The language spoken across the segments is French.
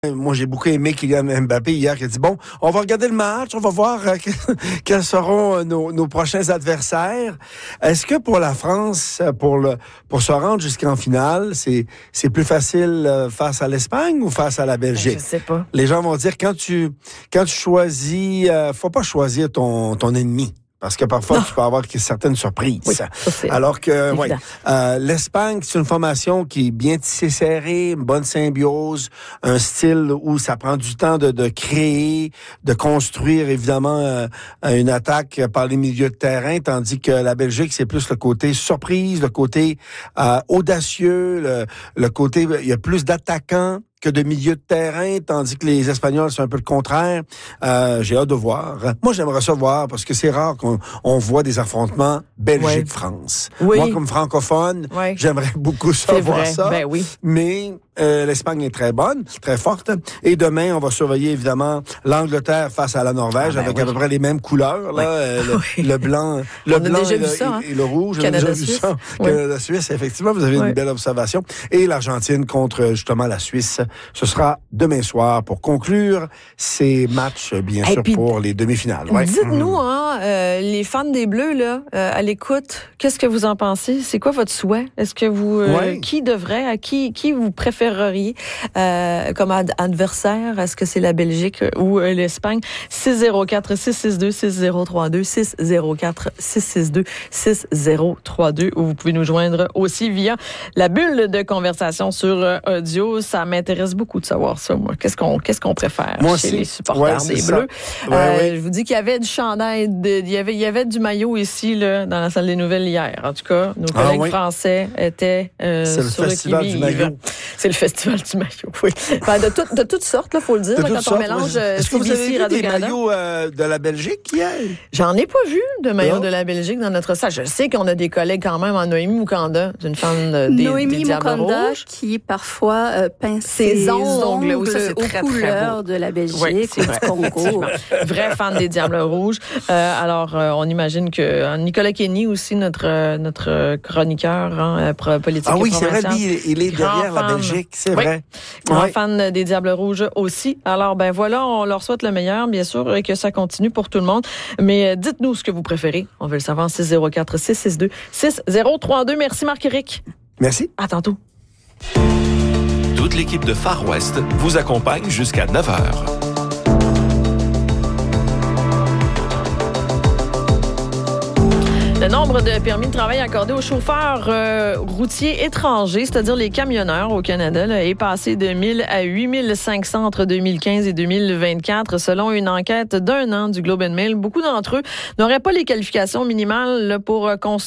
Moi, j'ai beaucoup aimé Kylian Mbappé hier qui a dit, bon, on va regarder le match, on va voir quels seront nos prochains adversaires. Est-ce que pour la France, pour se rendre jusqu'en finale, c'est plus facile face à l'Espagne ou face à la Belgique? Je sais pas. Les gens vont dire, quand tu choisis, faut pas choisir ton ennemi. Parce que parfois, tu peux avoir certaines surprises. Oui, ça, alors que, l'Espagne, c'est une formation qui est bien tissée serrée, une bonne symbiose, un style où ça prend du temps de créer, de construire, évidemment, une attaque par les milieux de terrain, tandis que la Belgique, c'est plus le côté surprise, le côté audacieux, le côté, il y a plus d'attaquants que de milieu de terrain, tandis que les Espagnols, c'est un peu le contraire. J'ai hâte de voir. Moi, j'aimerais ça voir, parce que c'est rare qu'on voit des affrontements Belgique-France. Oui. Moi, comme francophone, j'aimerais beaucoup voir ça. Ben oui. Mais l'Espagne est très bonne, très forte. Et demain, on va surveiller, évidemment, l'Angleterre face à la Norvège, avec à peu près les mêmes couleurs, là, le blanc, et le rouge. Canada-Suisse. Canada-Suisse, effectivement, vous avez une belle observation. Et l'Argentine contre, justement, la Suisse. Ce sera demain soir pour conclure ces matchs, bien sûr, pour les demi-finales. Dites-nous, les fans des Bleus, là, à l'écoute, qu'est-ce que vous en pensez? C'est quoi votre souhait? Est-ce que vous, qui vous préféreriez comme adversaire? Est-ce que c'est la Belgique ou l'Espagne? 604-662-6032, 604-662-6032, où vous pouvez nous joindre aussi via la bulle de conversation sur audio. Ça m'intéresse beaucoup de savoir ça, moi. Qu'est-ce qu'on préfère chez les supporters des Bleus? Je vous dis qu'il y avait du chandail, il y avait du maillot ici, là, dans la salle des nouvelles hier. En tout cas, nos collègues français étaient sur le qui-vive. C'est le festival du maillot, oui. Enfin, de toutes sortes, il faut le dire, là, quand on mélange. Est-ce que vous avez vu des maillots de la Belgique hier? J'en ai pas vu de maillot de la Belgique dans notre salle. Je sais qu'on a des collègues quand même en Noémie Moukanda, d'une fan des Diables Rouges, qui parfois peint ses ongles aux couleurs de la Belgique, ou du Congo. Vrai fan des Diables Rouges. Alors, on imagine que Nicolas Kenny aussi, notre chroniqueur politique. Ah oui, c'est vrai, lui, il est derrière la Belgique, c'est vrai. Grand fan des Diables Rouges aussi. Alors, ben voilà, on leur souhaite le meilleur, bien sûr, et que ça continue pour tout le monde. Mais dites-nous ce que vous préférez. On veut le savoir. 604-662-6032. Merci, Marc-Éric. Merci. À tantôt. Toute l'équipe de Far West vous accompagne jusqu'à 9h. Le nombre de permis de travail accordés aux chauffeurs routiers étrangers, c'est-à-dire les camionneurs au Canada, là, est passé de 1000 à 8500 entre 2015 et 2024, selon une enquête d'1 an du Globe and Mail. Beaucoup d'entre eux n'auraient pas les qualifications minimales là, pour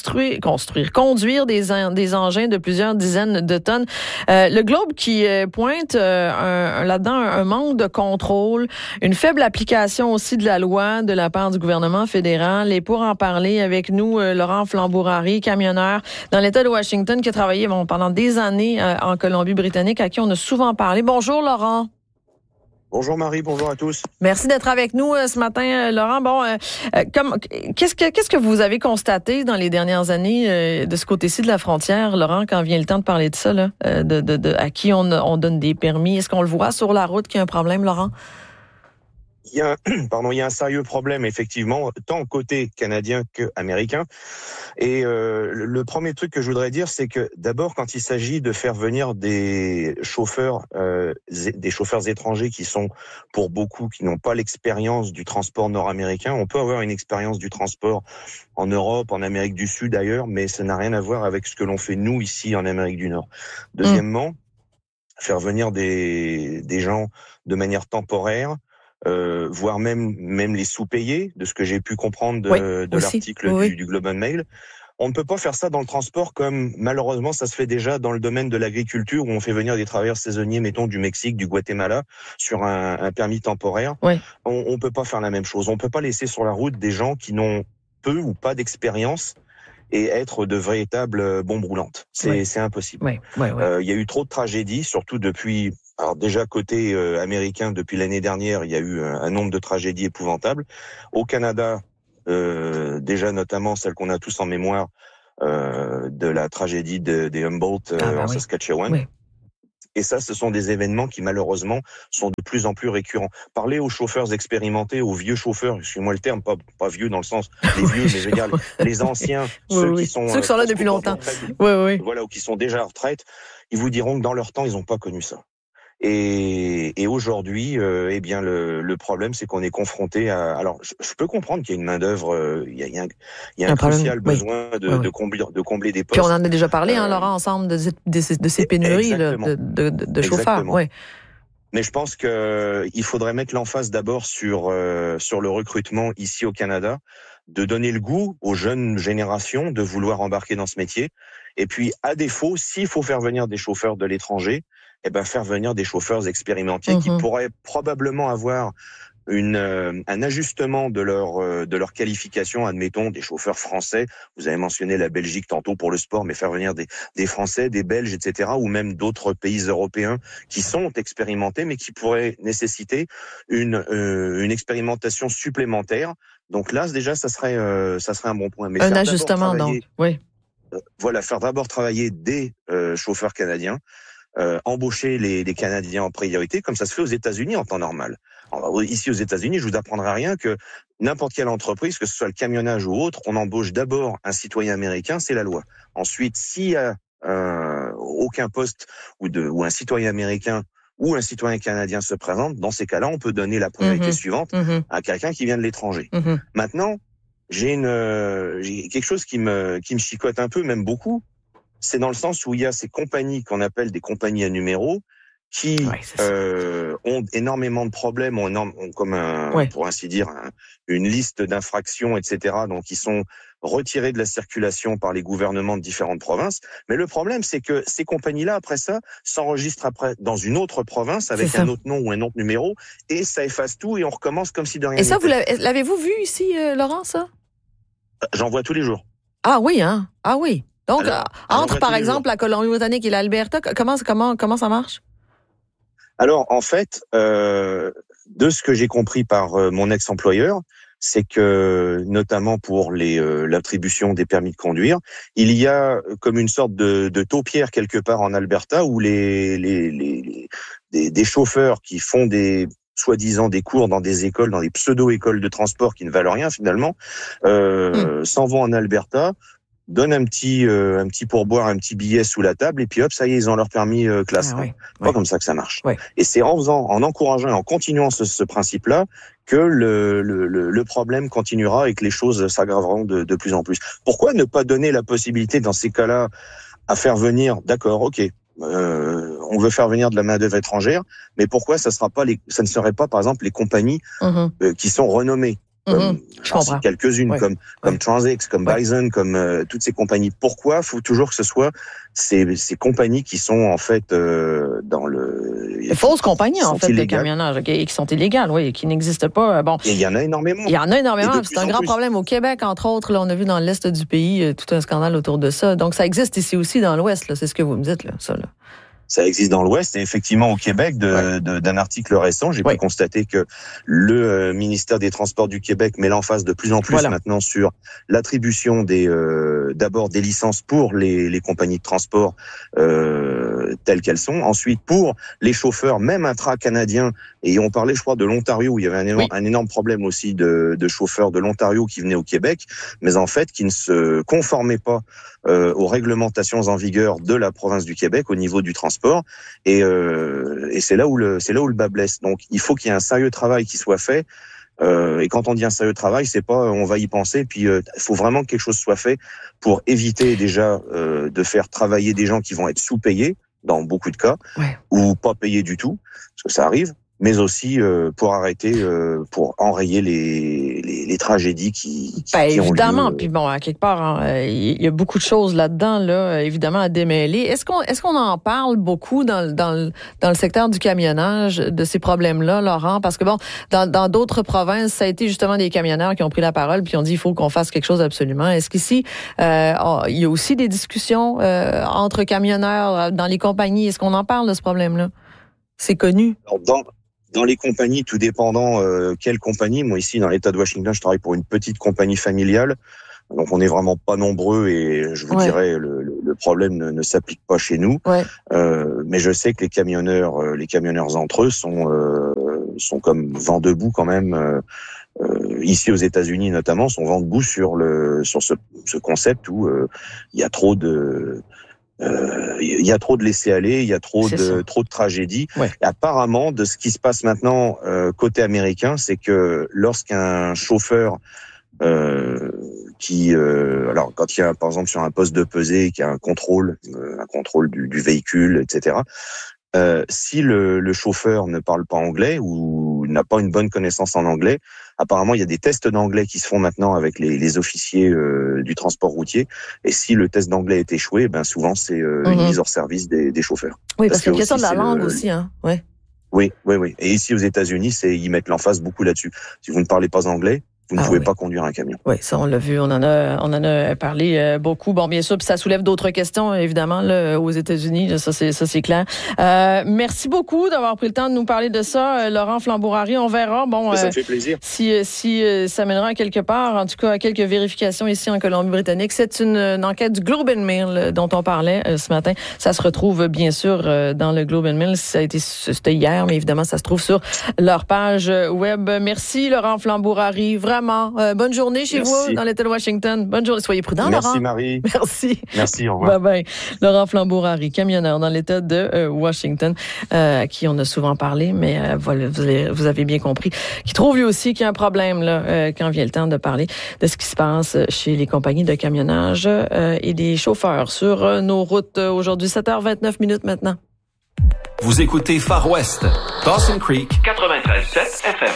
conduire des engins de plusieurs dizaines de tonnes. Le Globe qui pointe là-dedans un manque de contrôle, une faible application aussi de la loi de la part du gouvernement fédéral. Et pour en parler avec nous, Laurent Flambourari, camionneur dans l'État de Washington, qui a travaillé pendant des années en Colombie-Britannique, à qui on a souvent parlé. Bonjour, Laurent. Bonjour Marie, bonjour à tous. Merci d'être avec nous ce matin, Laurent. Bon, qu'est-ce que vous avez constaté dans les dernières années de ce côté-ci de la frontière, Laurent, quand vient le temps de parler de ça, là, à qui on donne des permis? Est-ce qu'on le voit sur la route qu'il y a un problème, Laurent? Il y a un sérieux problème, effectivement, tant côté canadien qu'américain. Et le premier truc que je voudrais dire, c'est que d'abord, quand il s'agit de faire venir des chauffeurs étrangers qui sont, pour beaucoup, qui n'ont pas l'expérience du transport nord-américain, on peut avoir une expérience du transport en Europe, en Amérique du Sud ailleurs, mais ça n'a rien à voir avec ce que l'on fait nous ici en Amérique du Nord. Deuxièmement, faire venir des gens de manière temporaire, voire même les sous-payer, de ce que j'ai pu comprendre de l'article du Globe and Mail. On ne peut pas faire ça dans le transport comme malheureusement ça se fait déjà dans le domaine de l'agriculture où on fait venir des travailleurs saisonniers, mettons du Mexique, du Guatemala, sur un permis temporaire. On peut pas faire la même chose. On peut pas laisser sur la route des gens qui n'ont peu ou pas d'expérience et être de véritables bombes roulantes. C'est impossible. Il y a eu trop de tragédies, surtout depuis. Alors déjà côté américain, depuis l'année dernière, il y a eu un nombre de tragédies épouvantables. Au Canada, déjà notamment celle qu'on a tous en mémoire de la tragédie des Humboldt en Saskatchewan. Et ça, ce sont des événements qui, malheureusement, sont de plus en plus récurrents. Parlez aux chauffeurs expérimentés, aux vieux chauffeurs, excusez-moi le terme, pas vieux dans le sens, les vieux, mais je veux dire, les anciens, ceux qui sont là depuis longtemps. Oui. Voilà, ou qui sont déjà à retraite, ils vous diront que dans leur temps, ils n'ont pas connu ça. Et aujourd'hui, eh bien, le problème, c'est qu'on est confronté à. Alors, je peux comprendre qu'il y a une main d'œuvre, il y a un crucial besoin de combler des postes. Puis on en a déjà parlé, Laurent, ensemble de ces pénuries là, de chauffeurs. Ouais. Mais je pense que il faudrait mettre l'emphase d'abord sur le recrutement ici au Canada, de donner le goût aux jeunes générations de vouloir embarquer dans ce métier. Et puis, à défaut, s'il faut faire venir des chauffeurs de l'étranger, eh ben faire venir des chauffeurs expérimentés qui pourraient probablement avoir un ajustement de leur qualification, admettons des chauffeurs français. Vous avez mentionné la Belgique tantôt pour le sport, mais faire venir des Français, des Belges, etc., ou même d'autres pays européens qui sont expérimentés, mais qui pourraient nécessiter une expérimentation supplémentaire. Donc là, déjà, ça serait un bon point. Mais un ajustement, donc. Oui. Voilà, faire d'abord travailler des chauffeurs canadiens. Embaucher les Canadiens en priorité, comme ça se fait aux États-Unis en temps normal. Alors, ici aux États-Unis, je vous apprendrai rien que n'importe quelle entreprise, que ce soit le camionnage ou autre, on embauche d'abord un citoyen américain, c'est la loi. Ensuite, s'il y a aucun poste ou un citoyen américain ou un citoyen canadien se présente, dans ces cas-là, on peut donner la priorité suivante à quelqu'un qui vient de l'étranger. Maintenant, j'ai quelque chose qui me chicote un peu, même beaucoup. C'est dans le sens où il y a ces compagnies qu'on appelle des compagnies à numéros qui ont énormément de problèmes, ont comme pour ainsi dire une liste d'infractions, etc. Donc ils sont retirés de la circulation par les gouvernements de différentes provinces. Mais le problème, c'est que ces compagnies-là, après ça, s'enregistrent après dans une autre province avec un autre nom ou un autre numéro, et ça efface tout et on recommence comme si de rien n'était. Et ça, l'avez-vous vu ici, Laurent, ça? J'en vois tous les jours. Ah oui, hein? Ah oui. Donc, entre, par exemple, la Colombie-Britannique et l'Alberta, comment ça marche? Alors, en fait, de ce que j'ai compris par mon ex-employeur, c'est que, notamment pour l'attribution des permis de conduire, il y a comme une sorte de taupière quelque part en Alberta où des chauffeurs qui font soi-disant des cours dans des écoles, dans des pseudo-écoles de transport qui ne valent rien finalement, s'en vont en Alberta, donnent un petit pourboire, un petit billet sous la table, et puis hop, ça y est, ils ont leur permis classe 1. Pas comme ça que ça marche. Et c'est en encourageant et en continuant ce principe-là que le problème continuera et que les choses s'aggraveront de plus en plus. Pourquoi ne pas donner la possibilité dans ces cas-là à faire venir, d'accord, ok, on veut faire venir de la main-d'œuvre étrangère, mais pourquoi ça ne serait pas, par exemple, les compagnies qui sont renommées? Quelques-unes comme Transex, comme Bison, comme toutes ces compagnies. Pourquoi faut toujours que ce soit ces compagnies qui sont en fait dans le... Les fausses compagnies en fait de camionnage qui sont illégales, oui, qui n'existent pas. Bon, et il y en a énormément. Il y en a énormément. C'est un grand problème au Québec, entre autres. Là, on a vu dans l'est du pays tout un scandale autour de ça. Donc ça existe ici aussi dans l'ouest. Là, c'est ce que vous me dites là, ça là. Ça existe dans l'Ouest et effectivement au Québec, d'un article récent, j'ai pu constater que le ministère des Transports du Québec met l'emphase de plus en plus maintenant sur l'attribution d'abord des licences pour les compagnies de transport telles qu'elles sont. Ensuite, pour les chauffeurs, même intra-canadiens, et on parlait, je crois, de l'Ontario où il y avait un énorme problème aussi de chauffeurs de l'Ontario qui venaient au Québec, mais en fait qui ne se conformaient pas aux réglementations en vigueur de la province du Québec au niveau du transport. Et c'est là où le bas blesse. Donc il faut qu'il y ait un sérieux travail qui soit fait. Et quand on dit un sérieux travail, c'est pas on va y penser. Puis il faut vraiment que quelque chose soit fait pour éviter déjà de faire travailler des gens qui vont être sous-payés dans beaucoup de cas ou pas payés du tout, parce que ça arrive. Mais aussi pour pour enrayer les tragédies qui ont lieu. Évidemment, puis bon, à quelque part, il y a beaucoup de choses là-dedans, là, évidemment, à démêler. Est-ce qu'on en parle beaucoup dans le secteur du camionnage, de ces problèmes-là, Laurent? Parce que bon, dans d'autres provinces, ça a été justement des camionneurs qui ont pris la parole puis ont dit il faut qu'on fasse quelque chose absolument. Est-ce qu'ici, il y a aussi des discussions entre camionneurs dans les compagnies? Est-ce qu'on en parle de ce problème-là? C'est connu. Alors, dans les compagnies, tout dépendant quelle compagnie. Moi, ici, dans l'État de Washington, je travaille pour une petite compagnie familiale. Donc, on n'est vraiment pas nombreux et je vous dirais, le problème ne s'applique pas chez nous. Ouais. Mais je sais que les camionneurs entre eux sont comme vent debout quand même. Ici aux États-Unis notamment, sont vent debout sur ce concept où il y a trop de laisser-aller, il y a trop de tragédies. Ouais. Et apparemment, de ce qui se passe maintenant côté américain, c'est que lorsqu'un chauffeur alors quand il y a par exemple sur un poste de pesée, qu'il y a un contrôle du véhicule, etc. Si le chauffeur ne parle pas anglais ou n'a pas une bonne connaissance en anglais, apparemment il y a des tests d'anglais qui se font maintenant avec les officiers du transport routier. Et si le test d'anglais est échoué, ben souvent c'est une mise hors service des chauffeurs. Oui, parce qu'il y a une question de la langue aussi, hein. Ouais. Oui. Et ici aux États-Unis, ils mettent l'emphase beaucoup là-dessus. Si vous ne parlez pas anglais, vous ne pouvez pas conduire un camion. Oui, ça on l'a vu, on en a parlé beaucoup. Bon, bien sûr, puis ça soulève d'autres questions évidemment là, aux États-Unis, là, ça c'est clair. Merci beaucoup d'avoir pris le temps de nous parler de ça, Laurent Flambeau-Rary. On verra. Bon, ça me fait plaisir. Si ça mènera à quelque part, en tout cas à quelques vérifications ici en Colombie-Britannique. C'est une enquête du Globe and Mail dont on parlait ce matin. Ça se retrouve bien sûr dans le Globe and Mail. C'était hier, mais évidemment ça se trouve sur leur page web. Merci Laurent Flambeau-Rary. Vraiment, bonne journée chez vous dans l'État de Washington. Bonne journée. Soyez prudents, Laurent. Merci, Marie. Merci. Au revoir. Bye-bye. Laurent Flambeau-Rary, camionneur dans l'État de Washington, à qui on a souvent parlé, mais voilà, vous avez bien compris, qui trouve lui aussi qu'il y a un problème là, quand vient le temps de parler de ce qui se passe chez les compagnies de camionnage et des chauffeurs sur nos routes. Aujourd'hui, 7h29 maintenant. Vous écoutez Far West, Dawson Creek, 93.7 FM.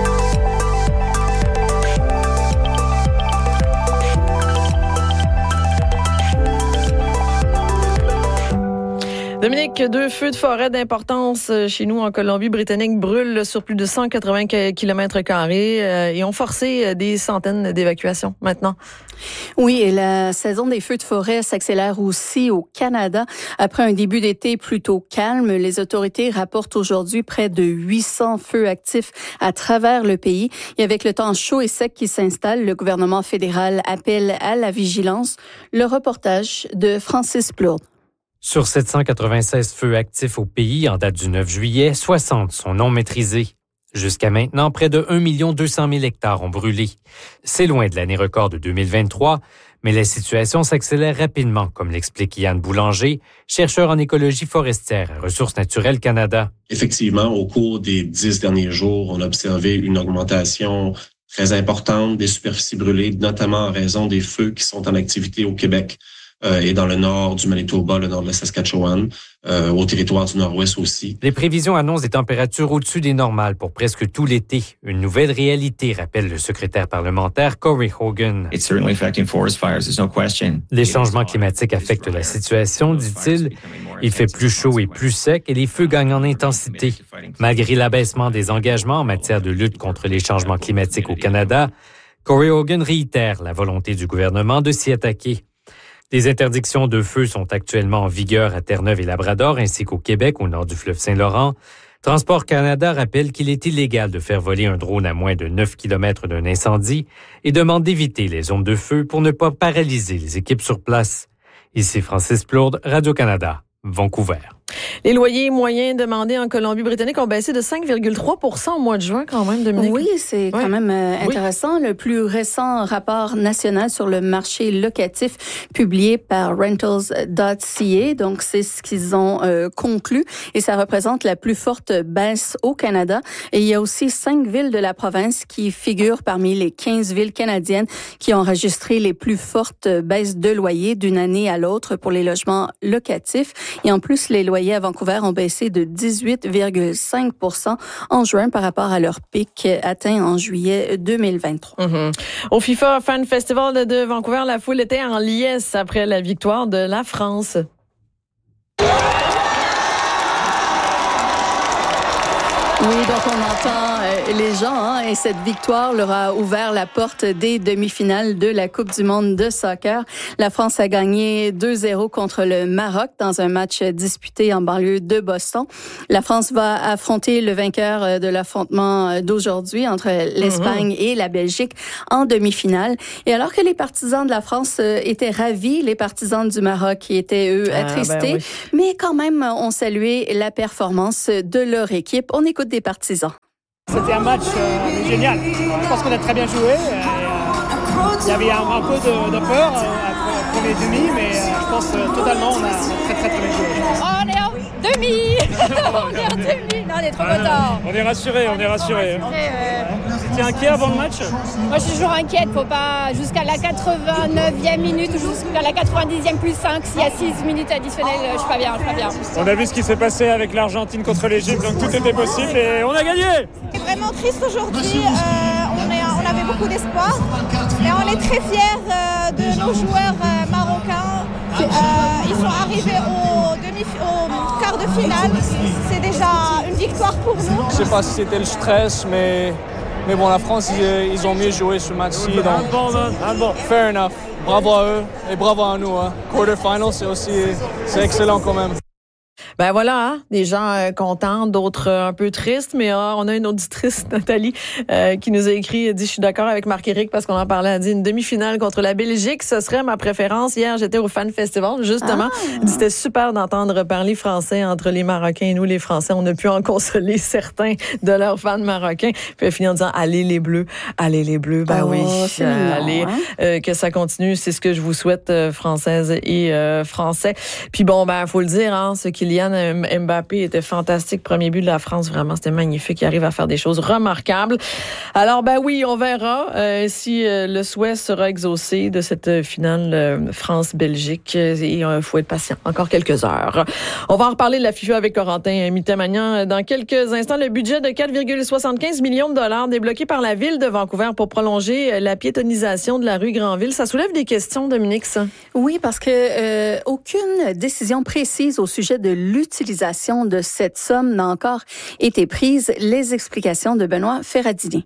Dominique, 2 feux de forêt d'importance chez nous en Colombie-Britannique brûlent sur plus de 180 km² et ont forcé des centaines d'évacuations maintenant. Oui, et la saison des feux de forêt s'accélère aussi au Canada. Après un début d'été plutôt calme, les autorités rapportent aujourd'hui près de 800 feux actifs à travers le pays. Et avec le temps chaud et sec qui s'installe, le gouvernement fédéral appelle à la vigilance. Le reportage de Francis Plourde. Sur 796 feux actifs au pays en date du 9 juillet, 60 sont non maîtrisés. Jusqu'à maintenant, près de 1 200 000 hectares ont brûlé. C'est loin de l'année record de 2023, mais la situation s'accélère rapidement, comme l'explique Yann Boulanger, chercheur en écologie forestière à Ressources naturelles Canada. Effectivement, au cours des 10 derniers jours, on a observé une augmentation très importante des superficies brûlées, notamment en raison des feux qui sont en activité au Québec. Et dans le nord du Manitoba, le nord de la Saskatchewan, au territoire du Nord-Ouest aussi. Les prévisions annoncent des températures au-dessus des normales pour presque tout l'été. Une nouvelle réalité, rappelle le secrétaire parlementaire Corey Hogan. Les changements climatiques affectent la situation, dit-il. Il fait plus chaud et plus sec et les feux gagnent en intensité. Malgré l'abaissement des engagements en matière de lutte contre les changements climatiques au Canada, Corey Hogan réitère la volonté du gouvernement de s'y attaquer. Des interdictions de feu sont actuellement en vigueur à Terre-Neuve et Labrador, ainsi qu'au Québec, au nord du fleuve Saint-Laurent. Transport Canada rappelle qu'il est illégal de faire voler un drone à moins de 9 km d'un incendie et demande d'éviter les zones de feu pour ne pas paralyser les équipes sur place. Ici Francis Plourde, Radio-Canada, Vancouver. Les loyers moyens demandés en Colombie-Britannique ont baissé de 5,3% au mois de juin quand même, Dominique. Oui, c'est quand même intéressant. Oui. Le plus récent rapport national sur le marché locatif publié par rentals.ca, donc c'est ce qu'ils ont conclu et ça représente la plus forte baisse au Canada. Et il y a aussi 5 villes de la province qui figurent parmi les 15 villes canadiennes qui ont enregistré les plus fortes baisses de loyers d'une année à l'autre pour les logements locatifs. Et en plus, les loyers à Vancouver ont baissé de 18,5% en juin par rapport à leur pic atteint en juillet 2023. Au FIFA Fan Festival de Vancouver, la foule était en liesse après la victoire de la France. Oui, donc on entend les gens et cette victoire leur a ouvert la porte des demi-finales de la Coupe du monde de soccer. La France a gagné 2-0 contre le Maroc dans un match disputé en banlieue de Boston. La France va affronter le vainqueur de l'affrontement d'aujourd'hui entre l'Espagne et la Belgique en demi-finale. Et alors que les partisans de la France étaient ravis, les partisans du Maroc qui étaient eux attristés, mais quand même ont salué la performance de leur équipe. On écoute des partisans. C'était un match génial. Je pense qu'on a très bien joué. Il y avait un peu de peur après les demi, mais je pense totalement on a très bien joué. On est en demi. On est en demi. Non, on est trop contents. On est rassurés. T'es inquiet avant le match? Moi, je suis toujours inquiète. Faut pas jusqu'à la 89e minute ou jusqu'à la 90e plus 5. S'il y a 6 minutes additionnelles, je suis pas bien. On a vu ce qui s'est passé avec l'Argentine contre l'Égypte, donc tout était possible et on a gagné. C'est vraiment triste aujourd'hui. On avait beaucoup d'espoir et on est très fiers de nos joueurs marocains. Ils sont arrivés au quart de finale. C'est déjà une victoire pour nous. Je sais pas si c'était le stress, mais bon, la France, ils ont mieux joué ce match-ci. Donc, fair enough. Bravo à eux et bravo à nous. Quarter final, c'est excellent quand même. Ben voilà, des gens contents, d'autres un peu tristes, mais on a une auditrice, Nathalie, qui nous a écrit, elle dit « Je suis d'accord avec Marc-Éric parce qu'on en parlait, elle dit une demi-finale contre la Belgique, ce serait ma préférence. Hier, j'étais au Fan Festival, justement. Elle dit, c'était super d'entendre parler français entre les Marocains et nous, les Français. On a pu en consoler certains de leurs fans marocains. Puis elle finit en disant « Allez les Bleus, allez les Bleus. » Ben oui, allez, que ça continue. C'est ce que je vous souhaite, Françaises et Français. Puis bon, ben faut le dire, ce Kylian Mbappé était fantastique. Premier but de la France, vraiment, c'était magnifique. Il arrive à faire des choses remarquables. Alors, ben oui, on verra si le souhait sera exaucé de cette finale France-Belgique. Et il faut être patient. Encore quelques heures. On va en reparler de la FIFA avec Corentin Mitamagnan dans quelques instants. Le budget de 4,75 millions de dollars débloqué par la Ville de Vancouver pour prolonger la piétonisation de la rue Granville. Ça soulève des questions, Dominique, ça? Oui, parce que aucune décision précise au sujet de l'utilisation de cette somme n'a encore été prise. Les explications de Benoît Ferradini.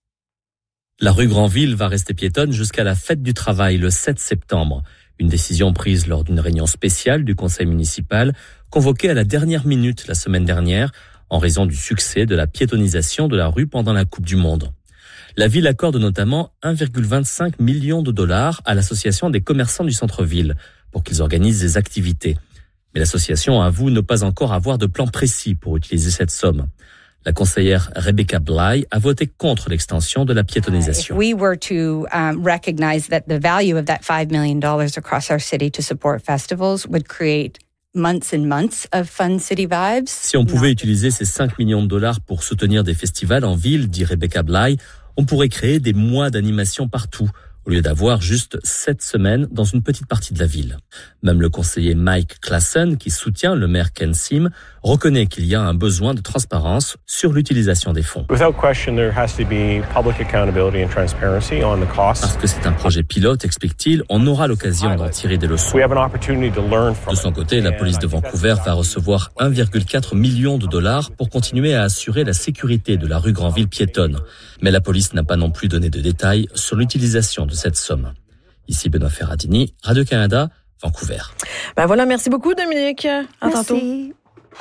La rue Granville va rester piétonne jusqu'à la fête du travail le 7 septembre. Une décision prise lors d'une réunion spéciale du conseil municipal convoquée à la dernière minute la semaine dernière en raison du succès de la piétonisation de la rue pendant la Coupe du Monde. La ville accorde notamment 1,25 million de dollars à l'association des commerçants du centre-ville pour qu'ils organisent des activités. Mais l'association avoue ne pas encore avoir de plan précis pour utiliser cette somme. La conseillère Rebecca Bly a voté contre l'extension de la piétonisation. If we were to recognize that the value of that $5 million across our city to support festivals would create months and months of fun city vibes. Si on pouvait utiliser ces 5 millions de dollars pour soutenir des festivals en ville, dit Rebecca Bly, on pourrait créer des mois d'animation partout, au lieu d'avoir juste 7 semaines dans une petite partie de la ville. Même le conseiller Mike Klassen, qui soutient le maire Ken Sim, reconnaît qu'il y a un besoin de transparence sur l'utilisation des fonds. Without question, there has to be public accountability and transparency on the costs. Parce que c'est un projet pilote, explique-t-il, on aura l'occasion d'en tirer des leçons. De son côté, la police de Vancouver va recevoir 1,4 million de dollars pour continuer à assurer la sécurité de la rue Granville piétonne. Mais la police n'a pas non plus donné de détails sur l'utilisation de cette somme. Ici Benoît Ferradini, Radio-Canada, Vancouver. Ben voilà, merci beaucoup Dominique. À tantôt.